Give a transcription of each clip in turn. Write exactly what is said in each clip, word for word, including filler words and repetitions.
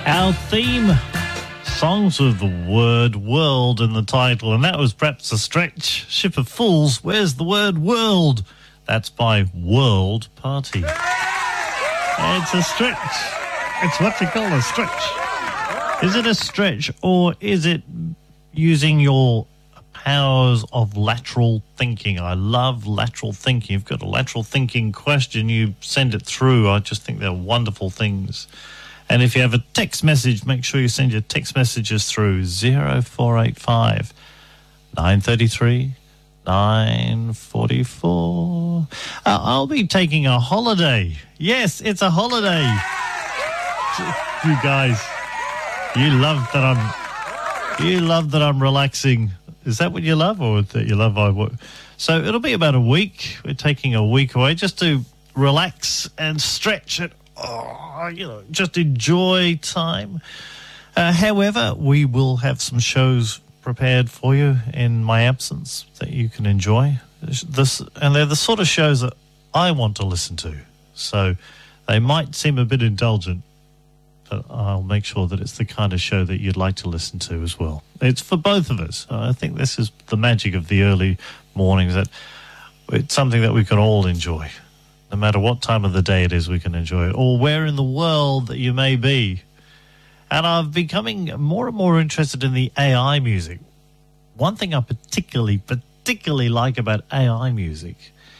Our theme, songs with the word world in the title, and that was perhaps a stretch. Ship of Fools, where's the word world? That's by World Party. It's a stretch. It's what you call a stretch. Is it a stretch, or is it using your powers of lateral thinking? I love lateral thinking. You've got a lateral thinking question, you send it through. I just think they're wonderful things. And if you have a text message, make sure you send your text messages through zero four eight five, nine three three, nine four four. Uh, I'll be taking a holiday. Yes, it's a holiday. You guys, you love that I'm, you love that I'm relaxing. Is that what you love, or that you love I work? So it'll be about a week. We're taking a week away just to relax and stretch it. Oh, you know, just enjoy time. Uh, however, we will have some shows prepared for you in my absence that you can enjoy. This, and they're the sort of shows that I want to listen to. So they might seem a bit indulgent, but I'll make sure that it's the kind of show that you'd like to listen to as well. It's for both of us. I think this is the magic of the early mornings, that it's something that we can all enjoy. No matter what time of the day it is, we can enjoy it, or where in the world that you may be. And I'm becoming more and more interested in the A I music. One thing I particularly, particularly like about A I music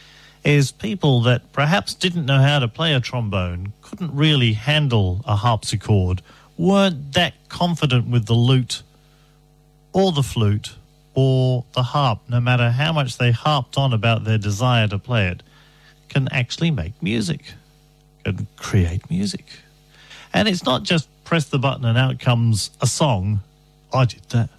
is people that perhaps didn't know how to play a trombone, couldn't really handle a harpsichord, weren't that confident with the lute or the flute or the harp, no matter how much they harped on about their desire to play it, can actually make music, can create music. And it's not just press the button and out comes a song. I did that.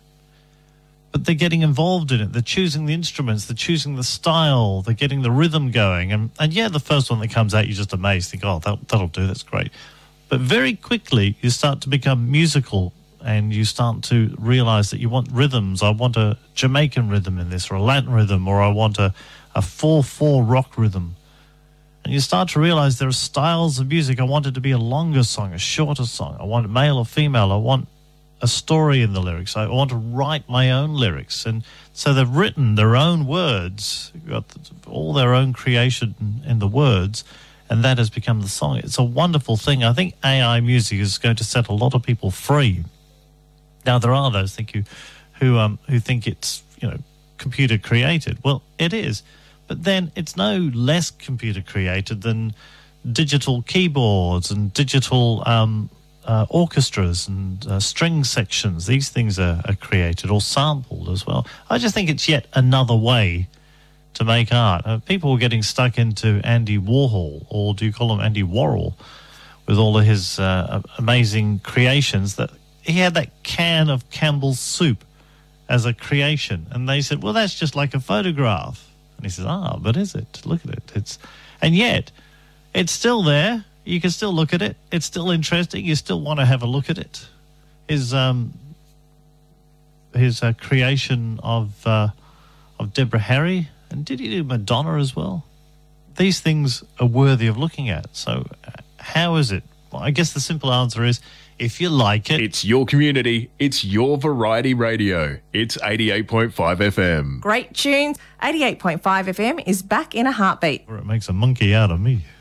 But they're getting involved in it. They're choosing the instruments. They're choosing the style. They're getting the rhythm going. And, and yeah, the first one that comes out, you're just amazed. Think, oh, that, that'll do. That's great. But very quickly, you start to become musical, and you start to realize that you want rhythms. I want a Jamaican rhythm in this, or a Latin rhythm, or I want a, a four four rock rhythm. And you start to realize there are styles of music. I want it to be a longer song, a shorter song. I want it male or female. I want a story in the lyrics. I want to write my own lyrics. And so they've written their own words, got all their own creation in the words, and that has become the song. It's a wonderful thing. I think A I music is going to set a lot of people free. Now, there are those think you, who um who think it's, you know, computer created. Well, it is. But then it's no less computer created than digital keyboards and digital um, uh, orchestras and uh, string sections. These things are, are created or sampled as well. I just think it's yet another way to make art. Uh, people were getting stuck into Andy Warhol, or do you call him Andy Warhol, with all of his uh, amazing creations. That he had that can of Campbell's soup as a creation, and they said, well, that's just like a photograph. And he says, ah, but is it? Look at it. It's, and yet, it's still there. You can still look at it. It's still interesting. You still want to have a look at it. His um, his uh, creation of uh, of Deborah Harry, and did he do Madonna as well? These things are worthy of looking at. So, uh, how is it? Well, I guess the simple answer is, if you like it. It's your community. It's your variety radio. It's eighty-eight point five F M. Great tunes. eighty-eight point five F M is back in a heartbeat. Or it makes a monkey out of me.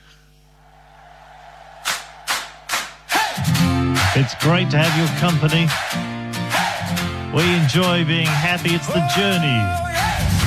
Hey. It's great to have your company. We enjoy being happy. It's the journey.